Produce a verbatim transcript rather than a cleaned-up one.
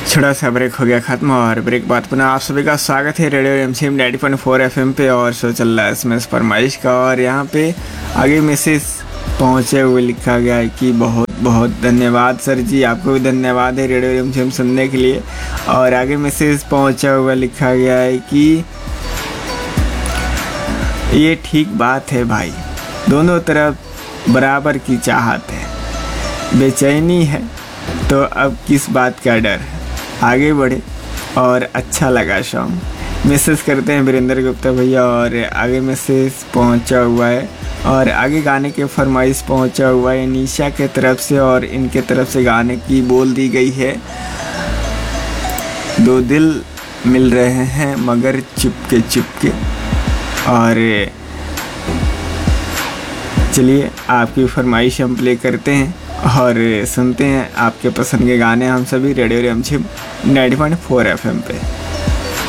छोटा सा ब्रेक हो गया ख़त्म और ब्रेक बाद पुनः आप सभी का स्वागत है radio MCM ninety point four FM पे। और शो चल रहा है एसएमएस फरमाइश का और यहाँ पे आगे मैसेज पहुँचे हुए लिखा गया है कि बहुत बहुत धन्यवाद सर जी, आपको भी धन्यवाद है रेडियो एमसीएम सुनने के लिए। और आगे मैसेज पहुँचा हुआ लिखा गया है कि ये ठीक बात है भाई, दोनों तरफ बराबर की चाहत है, बेचैनी है तो अब किस बात का डर है, आगे बढ़े। और अच्छा लगा सॉन्ग मैसेज करते हैं वीरेंद्र गुप्ता भैया। और आगे मैसेज पहुंचा हुआ है और आगे गाने के फरमाइश पहुंचा हुआ है निशा के तरफ से और इनके तरफ से गाने की बोल दी गई है। दो दिल मिल रहे हैं मगर चुपके चुपके। और चलिए आपकी फरमाइश हम प्ले करते हैं और सुनते हैं आपके पसंद के गाने हम सभी radio MCM ninety point four FM पे।